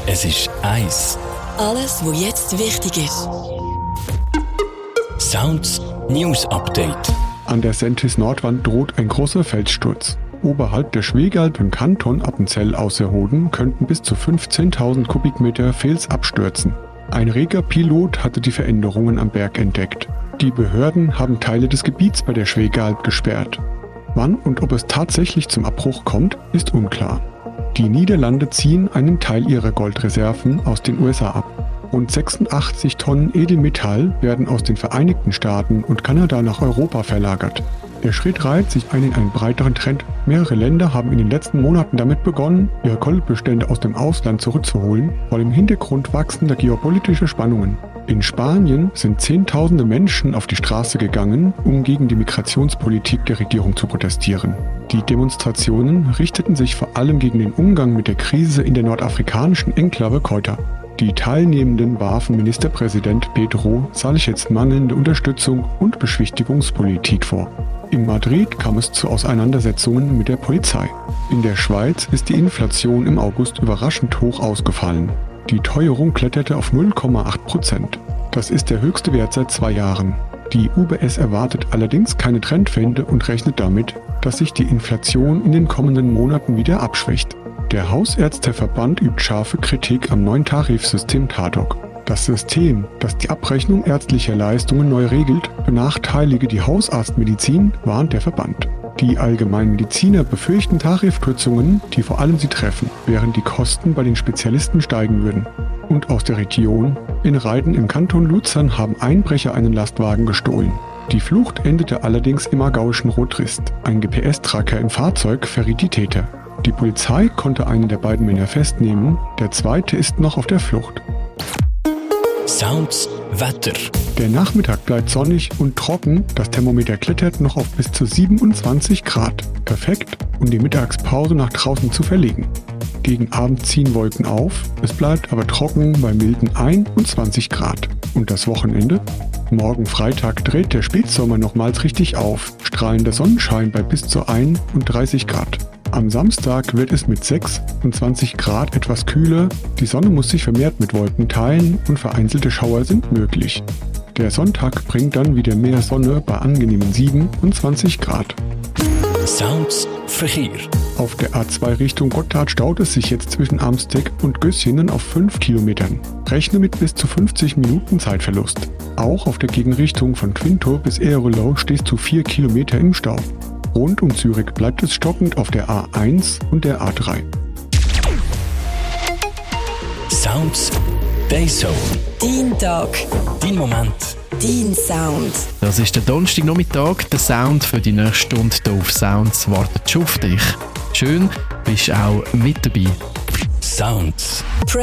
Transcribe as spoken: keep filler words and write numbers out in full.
Es ist eins. Alles, was jetzt wichtig ist. Sounds News Update. An der Sentis-Nordwand droht ein großer Felssturz. Oberhalb der Schwegalp im Kanton Appenzell Ausserrhoden könnten bis zu fünfzehntausend Kubikmeter Fels abstürzen. Ein reger Pilot hatte die Veränderungen am Berg entdeckt. Die Behörden haben Teile des Gebiets bei der Schwegalp gesperrt. Wann und ob es tatsächlich zum Abbruch kommt, ist unklar. Die Niederlande ziehen einen Teil ihrer Goldreserven aus den U S A ab. Rund sechsundachtzig Tonnen Edelmetall werden aus den Vereinigten Staaten und Kanada nach Europa verlagert. Der Schritt reiht sich ein in einen breiteren Trend. Mehrere Länder haben in den letzten Monaten damit begonnen, ihre Goldbestände aus dem Ausland zurückzuholen, vor dem Hintergrund wachsender geopolitischer Spannungen. In Spanien sind Zehntausende Menschen auf die Straße gegangen, um gegen die Migrationspolitik der Regierung zu protestieren. Die Demonstrationen richteten sich vor allem gegen den Umgang mit der Krise in der nordafrikanischen Enklave Ceuta. Die Teilnehmenden warfen Ministerpräsident Pedro Sánchez mangelnde Unterstützung und Beschwichtigungspolitik vor. In Madrid kam es zu Auseinandersetzungen mit der Polizei. In der Schweiz ist die Inflation im August überraschend hoch ausgefallen. Die Teuerung kletterte auf null Komma acht Prozent. Das ist der höchste Wert seit zwei Jahren. Die U B S erwartet allerdings keine Trendwende und rechnet damit, dass sich die Inflation in den kommenden Monaten wieder abschwächt. Der Hausärzteverband übt scharfe Kritik am neuen Tarifsystem TARDOC. Das System, das die Abrechnung ärztlicher Leistungen neu regelt, benachteilige die Hausarztmedizin, warnt der Verband. Die Allgemeinmediziner befürchten Tarifkürzungen, die vor allem sie treffen, während die Kosten bei den Spezialisten steigen würden. Und aus der Region: In Reiden im Kanton Luzern haben Einbrecher einen Lastwagen gestohlen. Die Flucht endete allerdings im aargauischen Rottrist. Ein G P S-Tracker im Fahrzeug verriet die Täter. Die Polizei konnte einen der beiden Männer festnehmen, der zweite ist noch auf der Flucht. Sounds Wetter. Der Nachmittag bleibt sonnig und trocken, das Thermometer klettert noch auf bis zu siebenundzwanzig Grad. Perfekt, um die Mittagspause nach draußen zu verlegen. Gegen Abend ziehen Wolken auf, es bleibt aber trocken bei milden einundzwanzig Grad. Und das Wochenende? Morgen Freitag dreht der Spätsommer nochmals richtig auf, strahlender Sonnenschein bei bis zu einunddreißig Grad. Am Samstag wird es mit sechsundzwanzig Grad etwas kühler, die Sonne muss sich vermehrt mit Wolken teilen und vereinzelte Schauer sind möglich. Der Sonntag bringt dann wieder mehr Sonne bei angenehmen siebenundzwanzig Grad. Sounds Verkehr. Auf der A zwei Richtung Gotthard staut es sich jetzt zwischen Amsteg und Gössingen auf fünf Kilometern. Rechne mit bis zu fünfzig Minuten Zeitverlust. Auch auf der Gegenrichtung von Quinto bis Erelow stehst du vier Kilometer im Stau. Rund um Zürich bleibt es stockend auf der A eins und der A drei. Sounds Dayzone. Dein Tag. Dein Moment. Dein Sound. Das ist der Donnerstagnachmittag. Der Sound für die nächste Stunde hier auf Sounds wartet schon auf dich. Schön, bist auch mit dabei. Sounds.